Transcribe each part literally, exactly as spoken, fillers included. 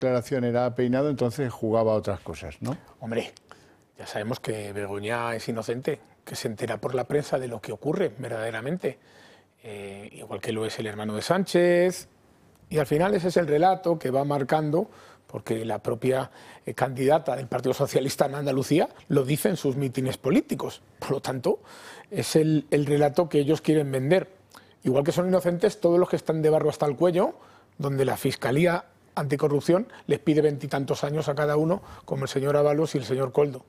declaración era Peinado, entonces jugaba a otras cosas, ¿no? Hombre, ya sabemos que Begoña es inocente, que se entera por la prensa de lo que ocurre verdaderamente, eh, igual que lo es el hermano de Sánchez, y al final ese es el relato que va marcando, porque la propia eh, candidata del Partido Socialista en Andalucía lo dice en sus mítines políticos. Por lo tanto, es el, el relato que ellos quieren vender. Igual que son inocentes todos los que están de barro hasta el cuello, donde la Fiscalía Anticorrupción les pide veintitantos años a cada uno, como el señor Ábalos y el señor Koldo.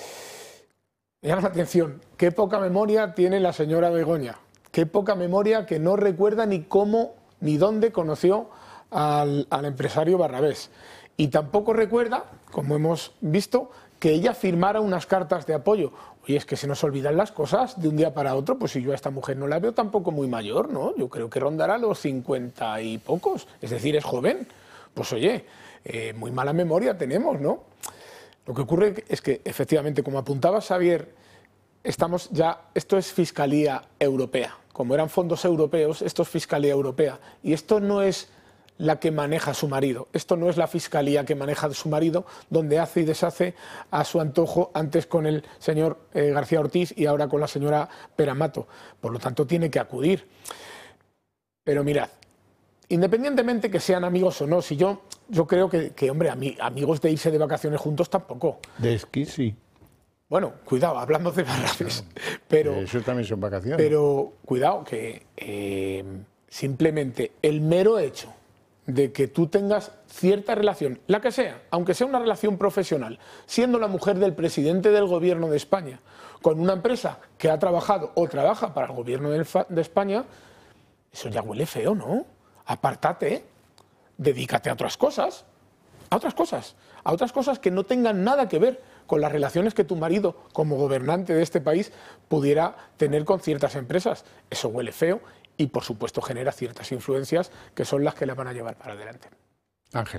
Me llama la atención, qué poca memoria tiene la señora Begoña, qué poca memoria que no recuerda ni cómo ni dónde conoció al, al empresario Barrabés. Y tampoco recuerda, como hemos visto, que ella firmara unas cartas de apoyo. Oye, es que se nos olvidan las cosas de un día para otro, pues si yo a esta mujer no la veo tampoco muy mayor, ¿no? Yo creo que rondará los cincuenta y pocos, es decir, es joven. Pues oye, eh, muy mala memoria tenemos, ¿no? Lo que ocurre es que, efectivamente, como apuntaba Xavier, estamos ya, esto es Fiscalía Europea. Como eran fondos europeos, esto es Fiscalía Europea. Y esto no es la que maneja su marido. Esto no es la Fiscalía que maneja su marido, donde hace y deshace a su antojo, antes con el señor eh, García Ortiz y ahora con la señora Peramato. Por lo tanto, tiene que acudir. Pero mirad, independientemente que sean amigos o no, si yo, yo creo que, que hombre, ami, amigos de irse de vacaciones juntos tampoco. De esquí, sí. Bueno, cuidado, hablando de Barrabés, pero... Eso también son vacaciones. Pero cuidado, que eh, simplemente el mero hecho de que tú tengas cierta relación, la que sea, aunque sea una relación profesional, siendo la mujer del presidente del gobierno de España, con una empresa que ha trabajado o trabaja para el gobierno de, de España, eso ya huele feo, ¿no? Apártate, dedícate a otras cosas, a otras cosas, a otras cosas que no tengan nada que ver con las relaciones que tu marido, como gobernante de este país, pudiera tener con ciertas empresas. Eso huele feo y, por supuesto, genera ciertas influencias que son las que la van a llevar para adelante. Ángel.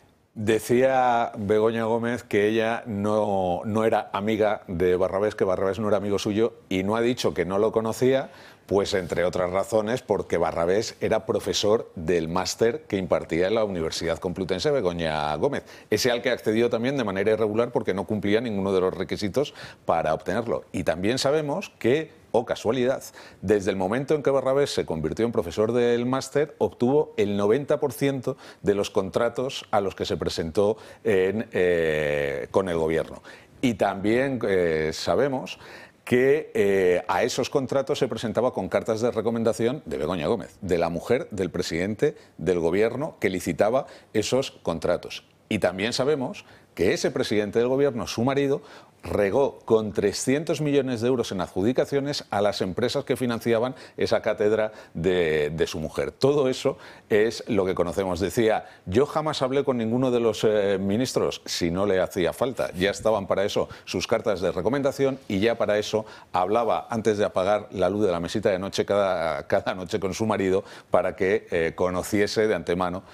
Decía Begoña Gómez que ella no, no era amiga de Barrabés, que Barrabés no era amigo suyo, y no ha dicho que no lo conocía, pues entre otras razones porque Barrabés era profesor del máster que impartía en la Universidad Complutense Begoña Gómez, ese al que accedió también de manera irregular porque no cumplía ninguno de los requisitos para obtenerlo. Y también sabemos que, oh casualidad, desde el momento en que Barrabés se convirtió en profesor del máster, obtuvo el noventa por ciento de los contratos a los que se presentó en, eh, con el gobierno. Y también eh, sabemos que eh, a esos contratos se presentaba con cartas de recomendación de Begoña Gómez, de la mujer del presidente del gobierno que licitaba esos contratos. Y también sabemos que ese presidente del gobierno, su marido, regó con trescientos millones de euros en adjudicaciones a las empresas que financiaban esa cátedra de, de su mujer. Todo eso es lo que conocemos. Decía, yo jamás hablé con ninguno de los eh, ministros si no le hacía falta. Ya estaban para eso sus cartas de recomendación y ya para eso hablaba antes de apagar la luz de la mesita de noche cada, cada noche con su marido para que eh, conociese de antemano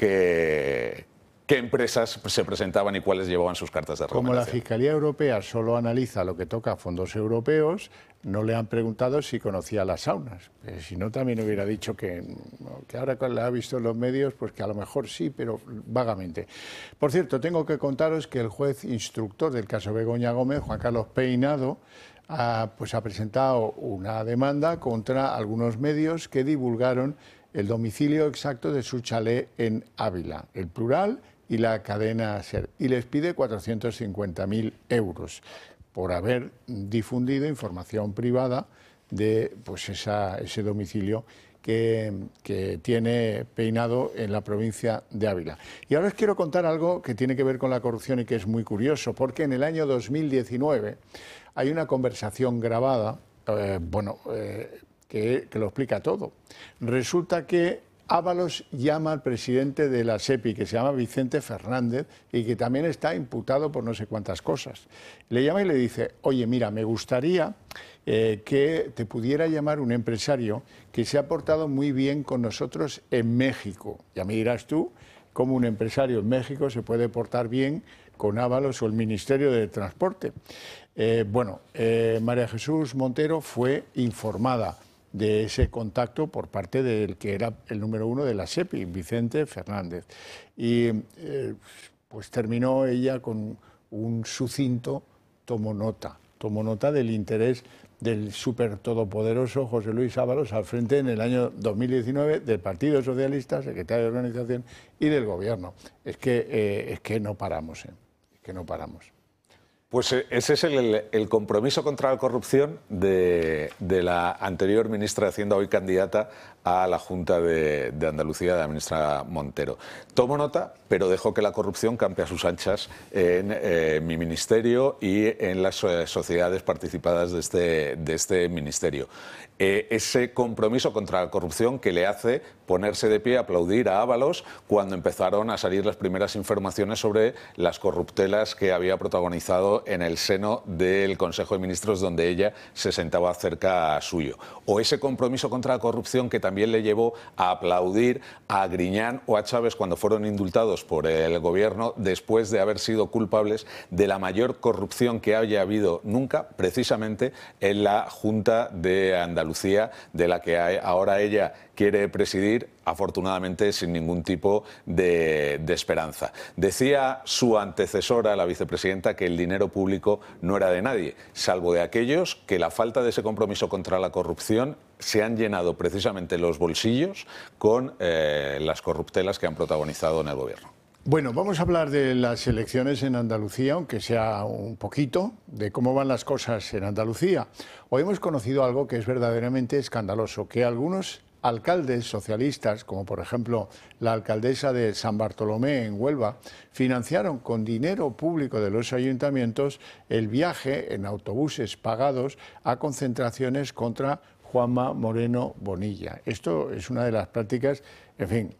que... qué empresas se presentaban y cuáles llevaban sus cartas de recomendación. Como la Fiscalía Europea solo analiza lo que toca a fondos europeos, no le han preguntado si conocía las saunas. Eh, si no, también hubiera dicho que, que ahora que la ha visto en los medios, pues que a lo mejor sí, pero vagamente. Por cierto, tengo que contaros que el juez instructor del caso Begoña Gómez, Juan Carlos Peinado, ha, pues ha presentado una demanda contra algunos medios que divulgaron el domicilio exacto de su chalet en Ávila, el Plural y la cadena SER, y les pide cuatrocientos cincuenta mil euros por haber difundido información privada de pues esa, ese domicilio que, que tiene Peinado en la provincia de Ávila. Y ahora os quiero contar algo que tiene que ver con la corrupción y que es muy curioso, porque en el año dos mil diecinueve hay una conversación grabada, eh, bueno, eh, que, que lo explica todo. Resulta que Ábalos llama al presidente de la SEPI, que se llama Vicente Fernández, y que también está imputado por no sé cuántas cosas. Le llama y le dice, oye, mira, me gustaría eh, que te pudiera llamar un empresario que se ha portado muy bien con nosotros en México. Ya me dirás tú cómo un empresario en México se puede portar bien con Ábalos o el Ministerio de Transporte. Eh, bueno, eh, María Jesús Montero fue informada de ese contacto por parte del que era el número uno de la SEPI, Vicente Fernández. Y eh, pues terminó ella con un sucinto tomo nota, tomo nota del interés del súper todopoderoso José Luis Ábalos al frente en el año dos mil diecinueve del Partido Socialista, secretario de Organización, y del Gobierno. Es que, eh, es que no paramos, ¿eh? Es que no paramos. Pues ese es el, el compromiso contra la corrupción de, de la anterior ministra de Hacienda, hoy candidata a la Junta de, de Andalucía, de la ministra Montero. Tomo nota, pero dejo que la corrupción campe a sus anchas en eh, mi ministerio y en las eh, sociedades participadas de este, de este ministerio. Eh, ese compromiso contra la corrupción que le hace ponerse de pie, aplaudir a Ábalos cuando empezaron a salir las primeras informaciones sobre las corruptelas que había protagonizado en el seno del Consejo de Ministros, donde ella se sentaba cerca suyo. O ese compromiso contra la corrupción que también le llevó a aplaudir a Griñán o a Chávez cuando fueron indultados por el Gobierno después de haber sido culpables de la mayor corrupción que haya habido nunca, precisamente en la Junta de Andalucía, de la que ahora ella quiere presidir, afortunadamente sin ningún tipo de, de esperanza. Decía su antecesora, la vicepresidenta, que el dinero público no era de nadie, salvo de aquellos que la falta de ese compromiso contra la corrupción se han llenado precisamente los bolsillos con eh, las corruptelas que han protagonizado en el Gobierno. Bueno, vamos a hablar de las elecciones en Andalucía, aunque sea un poquito, de cómo van las cosas en Andalucía. Hoy hemos conocido algo que es verdaderamente escandaloso, que algunos alcaldes socialistas, como por ejemplo la alcaldesa de San Bartolomé en Huelva, financiaron con dinero público de los ayuntamientos el viaje en autobuses pagados a concentraciones contra Juanma Moreno Bonilla. Esto es una de las prácticas, en fin,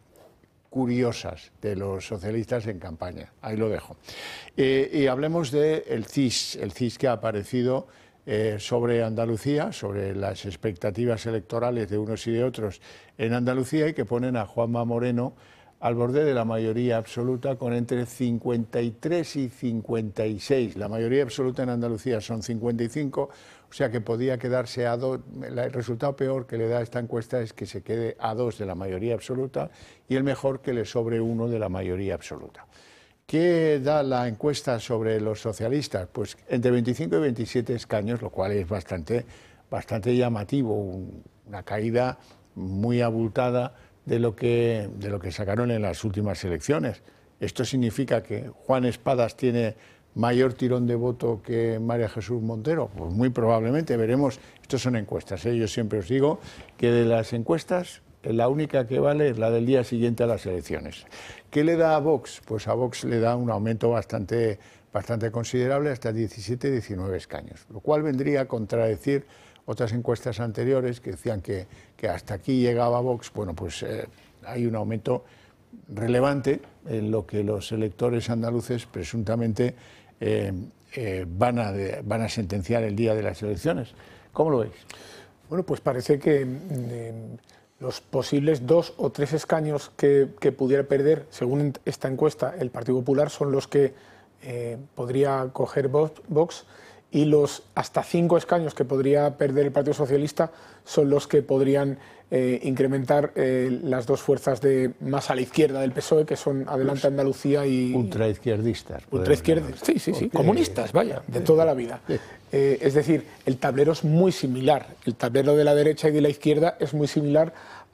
curiosas de los socialistas en campaña. Ahí lo dejo. Eh, y hablemos del C I S, el C I S que ha aparecido eh, sobre Andalucía, sobre las expectativas electorales de unos y de otros en Andalucía, y que ponen a Juanma Moreno al borde de la mayoría absoluta con entre cincuenta y tres y cincuenta y seis. La mayoría absoluta en Andalucía son cincuenta y cinco, o sea que podía quedarse a dos. El resultado peor que le da esta encuesta es que se quede a dos de la mayoría absoluta y el mejor que le sobre uno de la mayoría absoluta. ¿Qué da la encuesta sobre los socialistas? Pues entre veinticinco y veintisiete escaños, lo cual es bastante, bastante llamativo, un, una caída muy abultada de lo que, de lo que sacaron en las últimas elecciones. ¿Esto significa que Juan Espadas tiene mayor tirón de voto que María Jesús Montero? Pues muy probablemente, veremos. Estos son encuestas, ¿eh? Yo siempre os digo que de las encuestas la única que vale es la del día siguiente a las elecciones. ¿Qué le da a Vox? Pues a Vox le da un aumento bastante, bastante considerable, hasta diecisiete, diecinueve escaños, lo cual vendría a contradecir otras encuestas anteriores que decían que, que hasta aquí llegaba Vox. Bueno, pues eh, hay un aumento relevante en lo que los electores andaluces presuntamente eh, eh, van, a, de, van a sentenciar el día de las elecciones. ¿Cómo lo veis? Bueno, pues parece que eh, los posibles dos o tres escaños que, que pudiera perder, según esta encuesta, el Partido Popular, son los que eh, podría coger Vox, y los hasta cinco escaños que podría perder el Partido Socialista son los que podrían eh, incrementar eh, las dos fuerzas de más a la izquierda del P S O E, que son Adelante Andalucía y... Ultraizquierdistas. Ultraizquierdistas, sí, sí, sí, comunistas, vaya, de toda la vida. Eh, es decir, el tablero es muy similar, el tablero de la derecha y de la izquierda es muy similar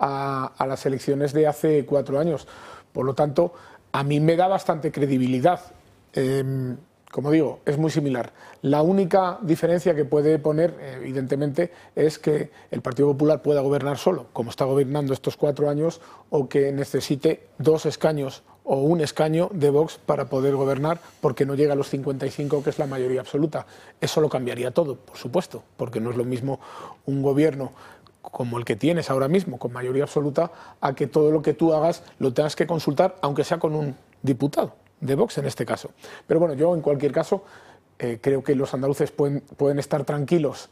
a, a las elecciones de hace cuatro años. Por lo tanto, a mí me da bastante credibilidad. Eh, Como digo, es muy similar. La única diferencia que puede poner, evidentemente, es que el Partido Popular pueda gobernar solo, como está gobernando estos cuatro años, o que necesite dos escaños o un escaño de Vox para poder gobernar, porque no llega a los cincuenta y cinco, que es la mayoría absoluta. Eso lo cambiaría todo, por supuesto, porque no es lo mismo un gobierno como el que tienes ahora mismo, con mayoría absoluta, a que todo lo que tú hagas lo tengas que consultar, aunque sea con un diputado de Vox en este caso. Pero bueno, yo en cualquier caso eh, creo que los andaluces pueden, pueden estar tranquilos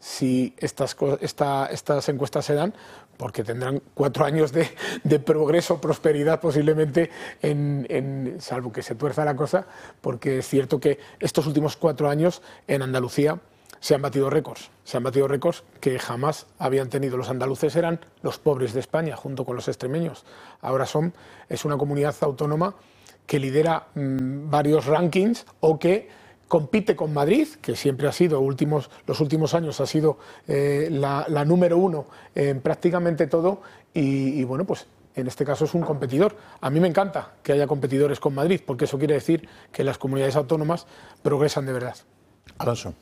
si estas, esta, estas encuestas se dan, porque tendrán cuatro años de, de progreso, prosperidad posiblemente, en, en, salvo que se tuerza la cosa, porque es cierto que estos últimos cuatro años en Andalucía se han batido récords, se han batido récords que jamás habían tenido. Los andaluces eran los pobres de España, junto con los extremeños. Ahora son, es una comunidad autónoma que lidera mmm, varios rankings o que compite con Madrid, que siempre ha sido, últimos, los últimos años ha sido eh, la, la número uno en prácticamente todo, y, y bueno, pues en este caso es un competidor. A mí me encanta que haya competidores con Madrid, porque eso quiere decir que las comunidades autónomas progresan de verdad. Alonso.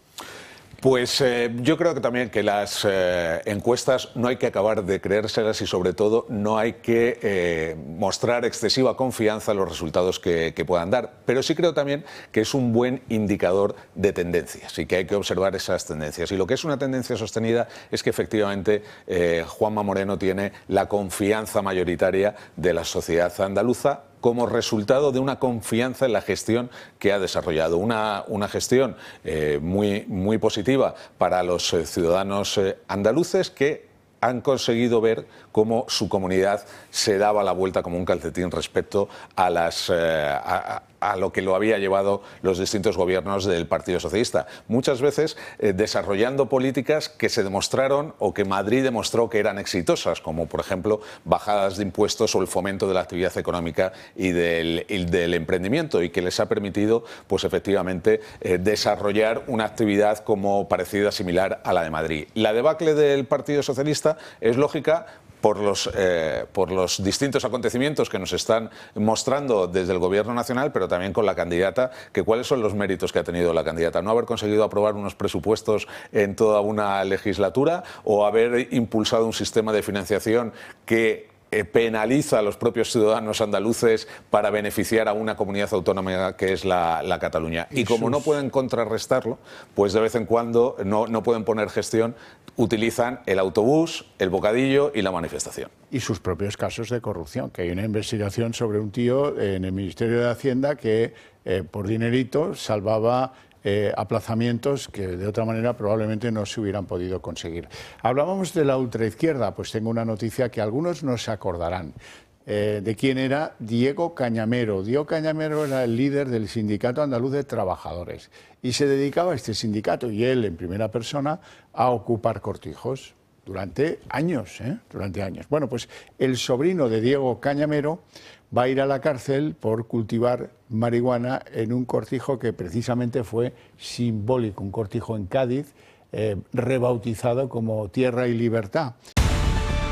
Pues eh, yo creo que también que las eh, encuestas no hay que acabar de creérselas y sobre todo no hay que eh, mostrar excesiva confianza en los resultados que, que puedan dar. Pero sí creo también que es un buen indicador de tendencias y que hay que observar esas tendencias. Y lo que es una tendencia sostenida es que efectivamente eh, Juanma Moreno tiene la confianza mayoritaria de la sociedad andaluza, como resultado de una confianza en la gestión que ha desarrollado. Una, una gestión eh, muy, muy positiva para los eh, ciudadanos eh, andaluces que han conseguido ver cómo su comunidad se daba la vuelta como un calcetín respecto a, las, eh, a, a lo que lo había llevado los distintos gobiernos del Partido Socialista. Muchas veces eh, desarrollando políticas que se demostraron o que Madrid demostró que eran exitosas, como por ejemplo bajadas de impuestos o el fomento de la actividad económica y del, y del emprendimiento, y que les ha permitido pues efectivamente eh, desarrollar una actividad como parecida, similar a la de Madrid. La debacle del Partido Socialista es lógica por los, eh, por los distintos acontecimientos que nos están mostrando desde el Gobierno nacional, pero también con la candidata, que cuáles son los méritos que ha tenido la candidata. No haber conseguido aprobar unos presupuestos en toda una legislatura o haber impulsado un sistema de financiación que Eh, penaliza a los propios ciudadanos andaluces para beneficiar a una comunidad autónoma que es la, la Cataluña. Y como no pueden contrarrestarlo, pues de vez en cuando no, no pueden poner gestión, utilizan el autobús, el bocadillo y la manifestación. Y sus propios casos de corrupción, que hay una investigación sobre un tío en el Ministerio de Hacienda que eh, por dinerito salvaba Eh, aplazamientos que de otra manera probablemente no se hubieran podido conseguir. Hablábamos de la ultraizquierda, pues tengo una noticia que algunos no se acordarán. Eh, ¿De quién era? Diego Cañamero. Diego Cañamero era el líder del Sindicato Andaluz de Trabajadores y se dedicaba a este sindicato, y él en primera persona, a ocupar cortijos durante años, ¿eh? durante años. Bueno, pues el sobrino de Diego Cañamero va a ir a la cárcel por cultivar marihuana en un cortijo que precisamente fue simbólico, un cortijo en Cádiz, eh, rebautizado como Tierra y Libertad.